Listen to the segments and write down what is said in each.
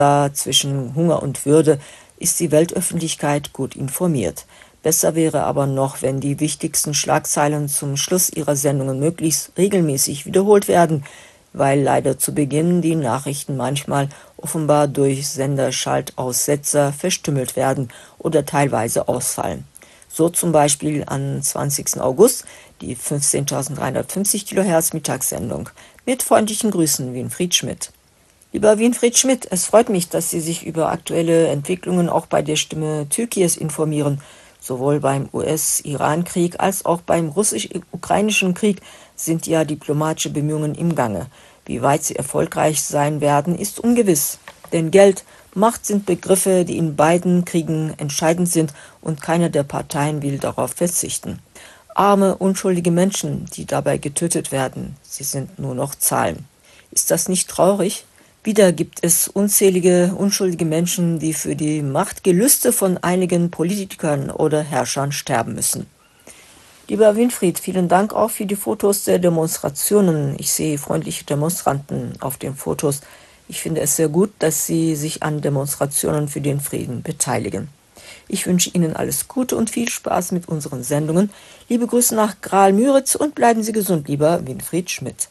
Zwischen Hunger und Würde ist die Weltöffentlichkeit gut informiert. Besser wäre aber noch, wenn die wichtigsten Schlagzeilen zum Schluss ihrer Sendungen möglichst regelmäßig wiederholt werden, weil leider zu Beginn die Nachrichten manchmal offenbar durch Senderschaltaussetzer verstümmelt werden oder teilweise ausfallen. So zum Beispiel am 20. August die 15.350 kHz Mittagssendung. Mit freundlichen Grüßen, Winfried Schmidt. Lieber Winfried Schmidt, es freut mich, dass Sie sich über aktuelle Entwicklungen auch bei der Stimme Türkies informieren. Sowohl beim US-Iran-Krieg als auch beim russisch-ukrainischen Krieg sind ja diplomatische Bemühungen im Gange. Wie weit sie erfolgreich sein werden, ist ungewiss. Denn Geld, Macht sind Begriffe, die in beiden Kriegen entscheidend sind und keiner der Parteien will darauf verzichten. Arme, unschuldige Menschen, die dabei getötet werden, sie sind nur noch Zahlen. Ist das nicht traurig? Wieder gibt es unzählige, unschuldige Menschen, die für die Machtgelüste von einigen Politikern oder Herrschern sterben müssen. Lieber Winfried, vielen Dank auch für die Fotos der Demonstrationen. Ich sehe freundliche Demonstranten auf den Fotos. Ich finde es sehr gut, dass Sie sich an Demonstrationen für den Frieden beteiligen. Ich wünsche Ihnen alles Gute und viel Spaß mit unseren Sendungen. Liebe Grüße nach Graal-Müritz und bleiben Sie gesund, lieber Winfried Schmidt.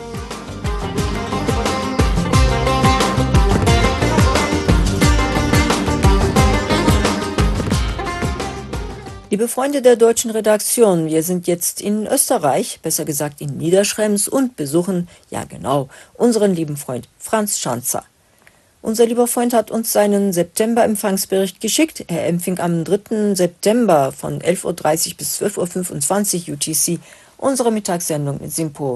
Liebe Freunde der deutschen Redaktion, wir sind jetzt in Österreich, besser gesagt in Niederschrems und besuchen, ja genau, unseren lieben Freund Franz Schanzer. Unser lieber Freund hat uns seinen September-Empfangsbericht geschickt. Er empfing am 3. September von 11.30 Uhr bis 12.25 Uhr UTC unsere Mittagssendung mit SINPO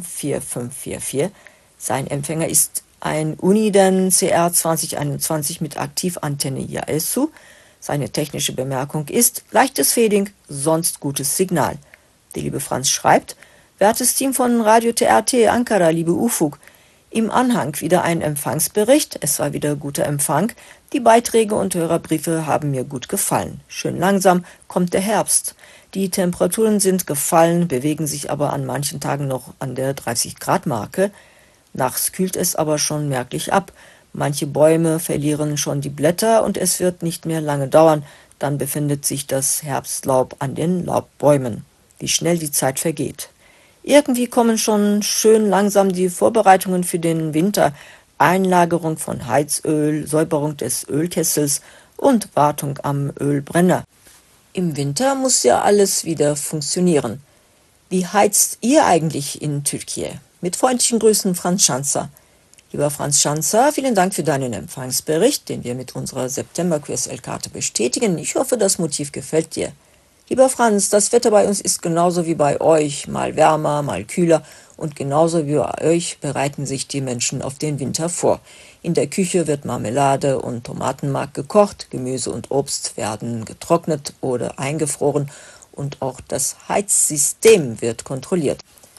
54544. Sein Empfänger ist ein Uniden CR 2021 mit Aktivantenne Yaesu. Seine technische Bemerkung ist, leichtes Fading, sonst gutes Signal. Der liebe Franz schreibt, wertes Team von Radio TRT Ankara, liebe Ufuk, im Anhang wieder ein Empfangsbericht, es war wieder guter Empfang, die Beiträge und Hörerbriefe haben mir gut gefallen. Schön langsam kommt der Herbst. Die Temperaturen sind gefallen, bewegen sich aber an manchen Tagen noch an der 30-Grad-Marke. Nachts kühlt es aber schon merklich ab. Manche Bäume verlieren schon die Blätter und es wird nicht mehr lange dauern, dann befindet sich das Herbstlaub an den Laubbäumen. Wie schnell die Zeit vergeht. Irgendwie kommen schon schön langsam die Vorbereitungen für den Winter, Einlagerung von Heizöl, Säuberung des Ölkessels und Wartung am Ölbrenner. Im Winter muss ja alles wieder funktionieren. Wie heizt ihr eigentlich in Türkei? Mit freundlichen Grüßen, Franz Schanzer. Lieber Franz Schanzer, vielen Dank für deinen Empfangsbericht, den wir mit unserer September-QSL-Karte bestätigen. Ich hoffe, das Motiv gefällt dir. Lieber Franz, das Wetter bei uns ist genauso wie bei euch, mal wärmer, mal kühler und genauso wie bei euch bereiten sich die Menschen auf den Winter vor. In der Küche wird Marmelade und Tomatenmark gekocht, Gemüse und Obst werden getrocknet oder eingefroren und auch das Heizsystem wird kontrolliert.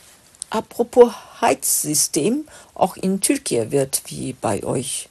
Apropos Heizsystem, auch in Türkei wird wie bei euch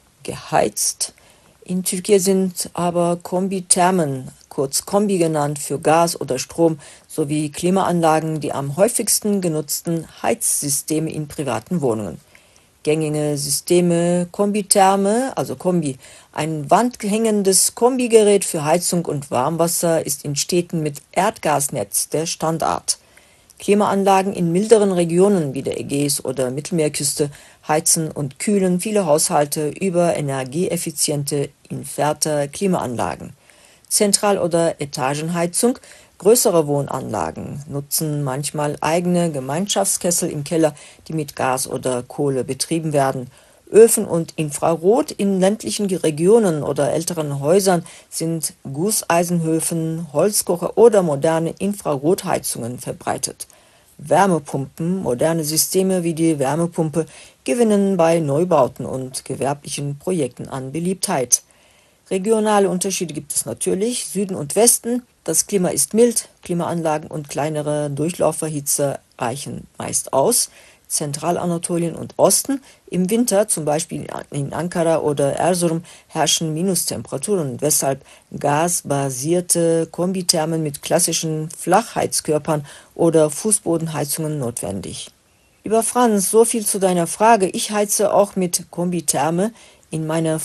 geheizt. In Türkei sind aber Kombithermen, kurz Kombi genannt, für Gas oder Strom sowie Klimaanlagen die am häufigsten genutzten Heizsysteme in privaten Wohnungen. Gängige Systeme Kombitherme, also Kombi, ein wandhängendes Kombigerät für Heizung und Warmwasser ist in Städten mit Erdgasnetz der Standard. Klimaanlagen in milderen Regionen wie der Ägäis- oder Mittelmeerküste heizen und kühlen viele Haushalte über energieeffiziente Inverter-Klimaanlagen. Zentral- oder Etagenheizung, größere Wohnanlagen nutzen manchmal eigene Gemeinschaftskessel im Keller, die mit Gas oder Kohle betrieben werden. Öfen und Infrarot in ländlichen Regionen oder älteren Häusern sind Gusseisenöfen, Holzkocher oder moderne Infrarotheizungen verbreitet. Wärmepumpen, moderne Systeme wie die Wärmepumpe gewinnen bei Neubauten und gewerblichen Projekten an Beliebtheit. Regionale Unterschiede gibt es natürlich, Süden und Westen. Das Klima ist mild, Klimaanlagen und kleinere Durchlauferhitzer reichen meist aus. Zentralanatolien und Osten. Im Winter, zum Beispiel in Ankara oder Erzurum, herrschen Minustemperaturen, weshalb gasbasierte Kombithermen mit klassischen Flachheizkörpern oder Fußbodenheizungen notwendig. Lieber Franz, so viel zu deiner Frage. Ich heize auch mit Kombitherme. in meiner